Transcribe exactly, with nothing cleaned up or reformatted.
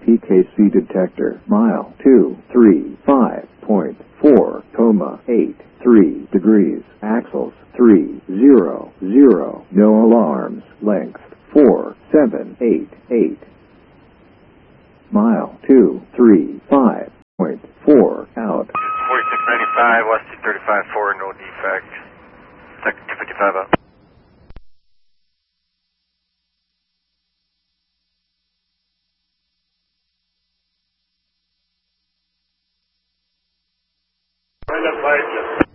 T K C detector. Mile two three five point four, comma eight three degrees. Axles three zero zero. No alarms. Length four seven eight eight. Mile two three five point four out. forty-six ninety-five, West two thirty-five four, no defect. Second two fifty-five up. Right up,